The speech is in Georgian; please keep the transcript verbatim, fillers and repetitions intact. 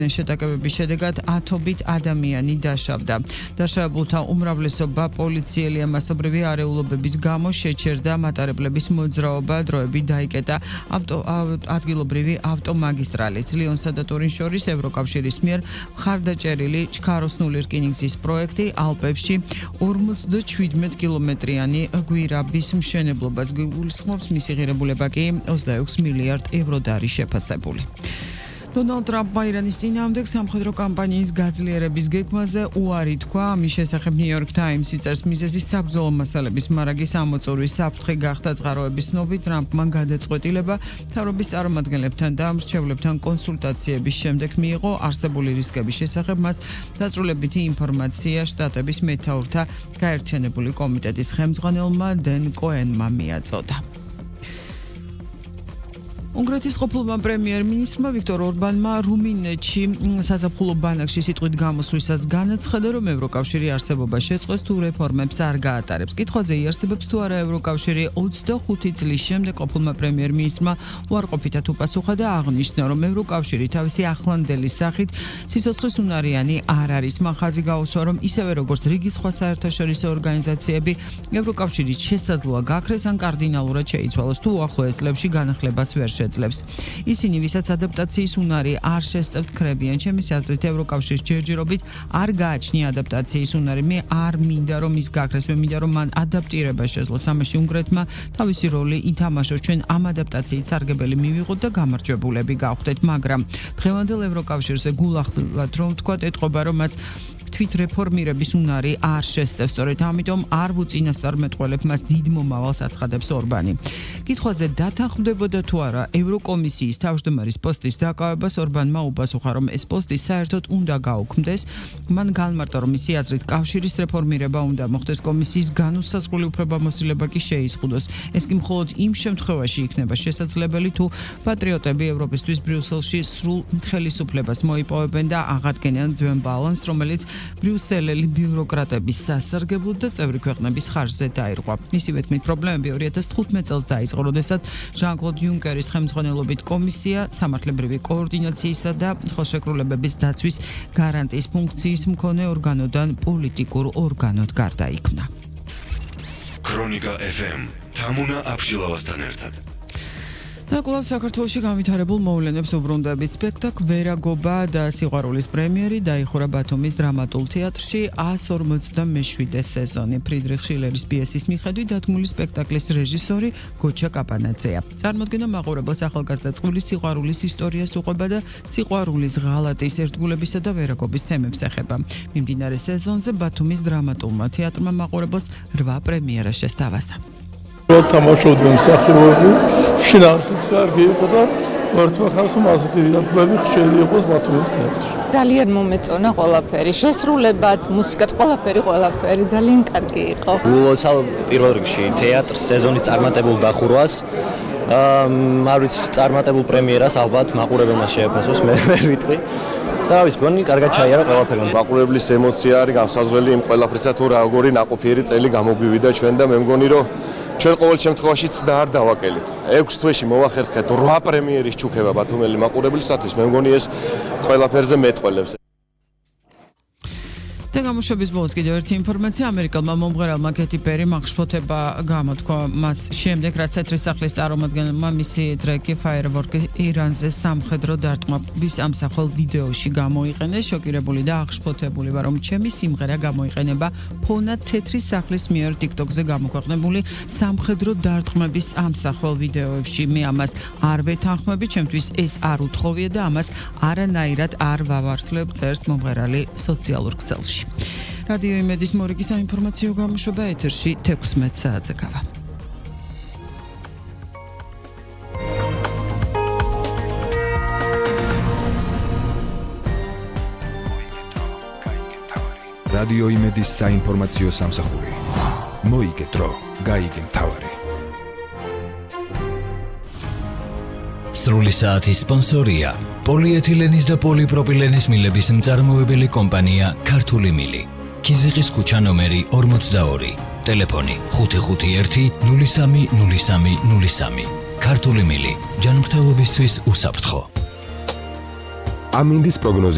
შეტაკებების შედეგად ათობით ადამიანი დაშავდა. დაშავებულთა უმრავლესობა პოლიციელია, მასობრივი არეულობების გამო შეჩერდა მატარებლების მოძრაობა, დროებით დაიკეტა ადგილობრივი ავტომაგისტრალის. ლიონსა და ტურინს შორის ევროკავშირის მიერ მხარდაჭერილი ჩქაროსნული რკინიგზის პროექტი ალპებში ორმოცდაჩვიდმეტ კილომეტრიანი გვირაბის მშენებლობას გულისხმობს, მისი ღირებულება კი ოცდაექვსი მილიარდ ევროდ არის შეფასებული. დონალდ ტრამპმა ირანის წინააღმდეგ სამხედრო კამპანიის გაძლიერების გეგმაზე უარი თქვა. ამის შესახებ ნიუ-იორკ ტაიმსი წერს, მიზეზი საბრძოლო მასალების მარაგის ამოწურვის საფრთხე გახდა. წყაროების ცნობით, ტრამპმა გადაწყვეტილება მთავრობის წარმომადგენლებთან და მრჩევლებთან კონსულტაციების შემდეგ მიიღო. არსებული რისკების შესახებ მას დაწვრილებითი ინფორმაცია შტატების მეთაურთა გაერთიანებული კომიტეტის ხელმძღვანელმა დენ კოენმა მიაწოდა. უნგრეთის ყოფილმა პრემიერ-მინისტრმა ვიქტორ ორბანმა რუმინეთში საზაფხულო ბანაკში სიტყვით გამოსვლისას განაცხადა, რომ ევროკავშირი არსებობა შეწყვეს თუ რეფორმებს არ გაატარებს. კითხვაზე იარსებებს თუ არა ევროკავშირი ოცდახუთი წლის შემდეგ ყოფილმა პრემიერ-მინისტრმა უარყოფითად უპასუხა და აღნიშნა, რომ ევროკავშირი თავისი ახლანდელი სახით სიცოცხლის უნარიანი არ არის. მან ხაზი გაუსვა, რომ ისევე როგორც რიგი სხვა საერთაშორისო ორგანიზაციები, ევროკავშირის შესაძლოა გაქრეს ან კარდინალურად შეიცვალოს თუ უახლოეს წლებში განახლებას ვერ შეძლებს. ისინი, ვისაც ადაპტაციის უნარი არ შესწევთ, ქრებიან. ჩემის აზრით, ევროკავშირის ჯერჯერობით არ გააჩნია ადაპტაციის უნარი. მე არ მინდა, რომ ის გაქრეს, მე მინდა, რომ მან ადაპტირება შეძლოს. ამაში უნგრეთმა თავისი როლი ითამაშოს. ჩვენ ამ ადაპტაციით სარგებელი მივიღოთ და გამარჯვებულები გავხდეთ, მაგრამ დღევანდელ ევროკავშირზე გულახდილად რომ ვთქვათ, ეთყობა, რომ მას თვით რეფორმირების უნარი არ შესწევს. სწორედ ამიტომ არ ვუწინასწარმეტყველებ მას დიდ მომავალს აცხადებს ორბანი. კითხვაზე დათანხმდებოდა თუ არა ევროკომისიის თავმჯდომარის პოსტის დაკავებას, ორბანმა უპასუხა, რომ ეს პოსტი საერთოდ უნდა გაუქმდეს. მან განმარტა, რომ მისი აზრით კავშირის რეფორმირება უნდა მოხდეს, კომისიის განუსაზღვრელი უფლებამოსილება კი შეიზღუდოს. ეს კი მხოლოდ იმ შემთხვევაში იქნება შესაძლებელი, თუ პატრიოტები ევროპისთვის ბრიუსელში სრულ ხელისუფლებას მოიპოვებენ და აღადგენენ ძველ ბალანსს, რომელიც ბრიუსელელი ბიუროკრატების სასარგებლოდ და წევრი ქვეყნების ხარჯზე დაირღვა. მისივე თქმით, პრობლემები ორი ათას თხუთმეტ წელს დაიწყო, როდესაც ჟან-კლოდ იუნკერის ხელმძღვანელობით კომისია სამართლებრივი კოორდინაციისა და ხელშეკრულებების დაცვის გარანტიის ფუნქციის მქონე ორგანოდან პოლიტიკურ ორგანოდ გარდაიქმნა. ქრონიკა ეფ ემ თამუნა აბშილავასთან ერთად. და კვლავ საქართველოში განვითარებულ მოვლენებს უბრუნდებით. სპექტაკლ ვერაგობა და სიყვარულის პრემიერი დაიხურა ბათუმის დრამატულ თეატრში ას ორმოცდამეშვიდე სეზონი. ფრიდრიხ შილერის პიესის მიხედვით დადგმული სპექტაკლის რეჟისორი გოჩა კაპანაძეა. წარმოდგენა მაყურებელს ახალგაზრდა წყვილის სიყვარულის ისტორიას უყვება და სიყვარულის ღალატის, ერთგულებისა და ვერაგობის თემებს ეხება. მიმდინარე სეზონზე ბათუმის დრამატულმა თეატრმა მაყურებელს რვა პრემიერა შესთავაზა. თამაშობდი მსახიობები, შინაარსიც კარგი იყო და მართლა ხალხს ასეთი დადგმები ხშირი იყოს ბათუმის თეატრში. ძალიან მომეწონა ყველაფერი, შესრულებაც, მუსიკაც, ყველაფერი, ყველაფერი ძალიან კარგი იყო. ულოცავ პირველ რიგში თეატრს სეზონის წარმატებულ დახურვას. არ ვიცი, წარმატებულ პრემიერას ალბათ მაყურებელმა შეეფასოს, მე ვერ ვიტყვი. და ვის მგონი, კარგად ჩაიარა ყველაფერი. მაყურებლის ემოცია არის განსაზღვრელი იმ ყველაფრისა, თუ როგორი ნაყოფიერი წელი გამოგვივიდა ჩვენ და მე მგონი, რომ ჩვენ ყოველ შემთხვევაში ცდა არ დავაკელით. ექვს თვეში მოვახერხეთ რვა პრემიერის ჩუქება ბათუმელი მაყურებლისათვის. მე მგონი ეს ყველაფერზე მეტყველებს. და გამოშვების ბოლოს კიდევ ერთი ინფორმაცია. ამერიკელმა მომღერალმა კეთი პერიმ აღშფოთება გამოთქვა მას შემდეგ, რაც თეთრი სახლის წარმომადგენელმა მისი ტრეკი Firework ირანზე სამხედრო დარტყმების ამსახველ ვიდეოში გამოიყენეს. შოკირებული და აღშფოთებული ვარ, რომ ჩემი სიმღერა გამოიყენება ფონად თეთრი სახლის მიერ TikTok-ზე გამოქვეყნებული სამხედრო დარტყმების ამსახველ ვიდეოებში. მე ამას არ ვეთანხმები, ჩემთვის ეს არ უთხოვია და ამას არანაირად არ ვავართლებ, წერს მომღერალი სოციალურ ქსელში. რადიო იმედის მორიგი საინფორმაციო გამოშვება ეთერში თექვსმეტ საათზე გავა. რადიო იმედის საინფორმაციო სამსახური. მოიგე დრო, გაიგე მთავარი. სრული საათის სპონსორია პოლიეთილენის და პოლიპროპილენის მილების მწარმოებელი კომპანია ქართული მილი. ქიზიყის ქუჩა ნომერი ორმოცდაორი. ტელეფონი ხუთი ხუთი ერთი ნული სამი ნული სამი ნული სამი. ქართული მილი ჯანმრთელობისთვის უსაფრთხო. ამინდის პროგნოზი